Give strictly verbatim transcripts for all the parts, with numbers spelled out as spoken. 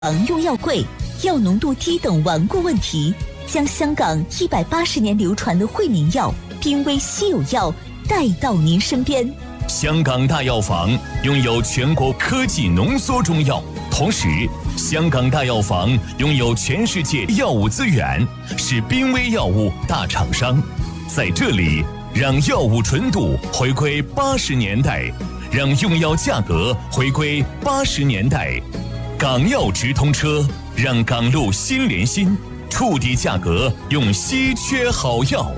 用药贵、药浓度低等顽固问题，将香港一百八十年流传的惠民药、濒危稀有药带到您身边。 香港大药房拥有全国科技浓缩中药，同时香港大药房拥有全世界药物资源，是濒危药物大厂商。在这里，让药物纯度回归八十年代，让用药价格回归八十年代。港药直通车，让港路心连心，触底价格用稀缺好药。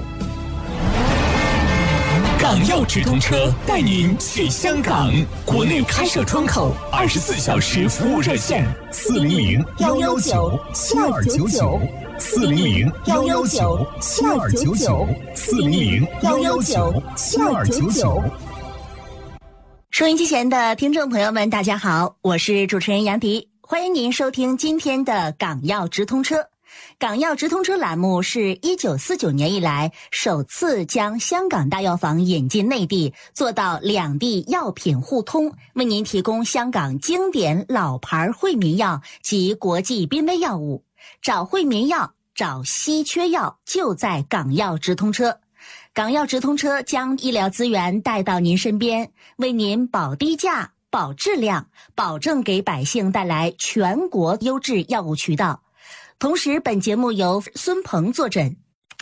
港药直通车带您去香港，国内开设窗口，二十四小时服务热线：四零零幺幺九七二九九，四零零幺幺九七二九九，四零零幺幺九七二九九。 收音机前的听众朋友们，大家好，我是主持人杨迪，欢迎您收听今天的港药直通车。港药直通车栏目是一九四九年以来首次将香港大药房引进内地，做到两地药品互通，为您提供香港经典老牌惠民药及国际濒危药物。找惠民药，找稀缺药，就在港药直通车。港药直通车将医疗资源带到您身边，为您保低价、保质量，保证给百姓带来全国优质药物渠道。同时，本节目由孙鹏坐诊。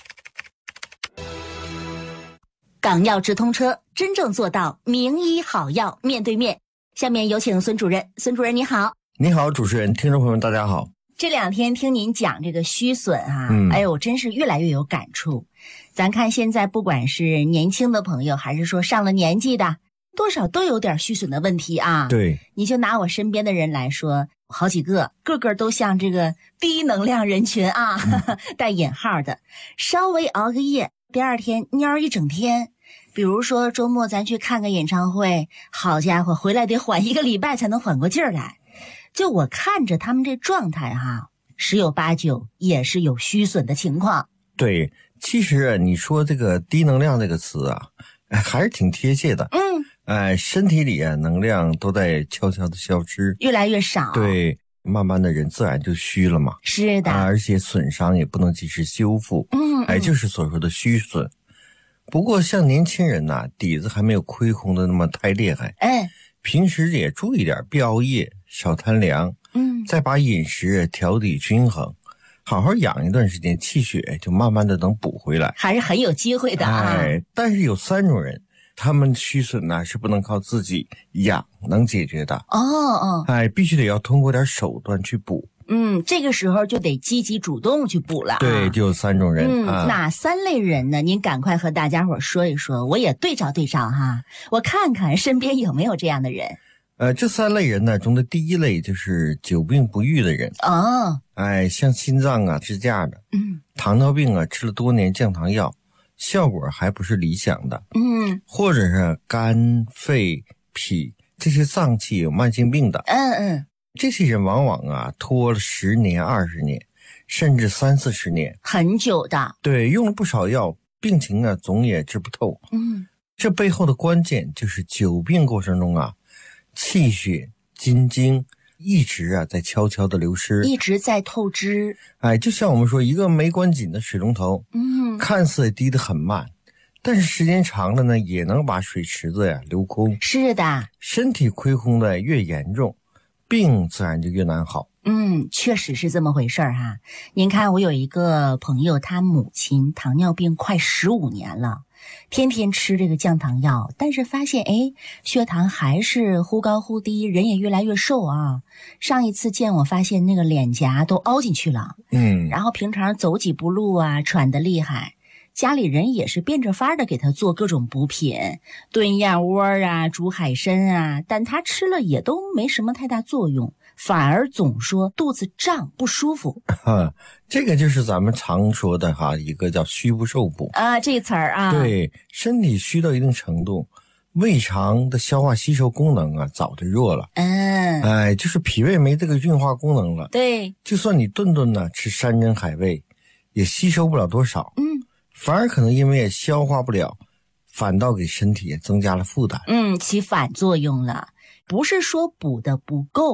港药直通车真正做到名医好药面对面。下面有请孙主任。孙主任你好。 你好，主持人，听众朋友们大家好。 这两天听您讲这个虚损啊， 嗯、 哎呦，真是越来越有感触。咱看现在不管是年轻的朋友，还是说上了年纪的，多少都有点虚损的问题啊。 对， 你就拿我身边的人来说，好几个个个都像这个低能量人群啊，嗯、带引号的，稍微熬个夜，第二天蔫一整天。比如说周末咱去看个演唱会，好家伙，回来得缓一个礼拜才能缓过劲儿来。就我看着他们这状态哈，十有八九也是有虚损的情况。 对，其实你说这个低能量这个词啊，还是挺贴切的。 嗯， 哎，身体里啊能量都在悄悄的消失， 越来越少。 对，慢慢的人自然就虚了嘛。 是的， 啊、而且损伤也不能及时修复。 嗯, 嗯， 哎，就是所说的虚损。不过像年轻人呐、啊，底子还没有亏空的那么太厉害。 哎， 平时也注意点，别熬夜，少贪凉。 嗯， 再把饮食调理均衡，好好养一段时间，气血就慢慢的能补回来， 还是很有机会的啊。 哎，但是有三种人，他们虚损呢是不能靠自己养能解决的。 哦哦， 哎，必须得要通过点手段去补。 嗯，这个时候就得积极主动去补了、啊。 对，就有三种人。 嗯， 啊、 哪三类人呢？您赶快和大家伙说一说，我也对照对照哈，我看看身边有没有这样的人。 呃，这三类人呢中的第一类就是久病不愈的人。 哦， 哎，像心脏啊支架的， 嗯， 糖尿病啊吃了多年降糖药，效果还不是理想的。 嗯， 或者是肝、肺、脾这些脏器有慢性病的。 嗯嗯， 这些人往往啊拖了十年、二十年，甚至三四十年， 很久的。 对，用了不少药，病情啊总也治不透。 嗯， 这背后的关键就是久病过程中啊。气血筋经一直啊在悄悄的流失， 一直在透支。 哎，就像我们说一个没关紧的水龙头， 嗯， 看似滴得很慢，但是时间长了呢，也能把水池子呀流空。 是的， 身体亏空的越严重，病自然就越难好。 嗯，确实是这么回事儿哈。您看，我有一个朋友，他母亲糖尿病快十五年了。天天吃这个降糖药，但是发现哎，血糖还是忽高忽低，人也越来越瘦啊。上一次见我发现那个脸颊都凹进去了， 嗯， 然后平常走几步路啊，喘得厉害。家里人也是变着法的给他做各种补品，炖燕窝啊，煮海参啊，但他吃了也都没什么太大作用，反而总说肚子胀不舒服。 哈，这个就是咱们常说的哈，一个叫虚不受补啊，这词儿啊。 对，身体虚到一定程度，胃肠的消化吸收功能啊早就弱了。 嗯， 哎，就是脾胃没这个运化功能了。 对， 就算你顿顿呢吃山珍海味，也吸收不了多少。 嗯， 反而可能因为也消化不了，反倒给身体增加了负担。 嗯，起反作用了。不是说补的不够，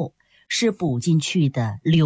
是补进去的流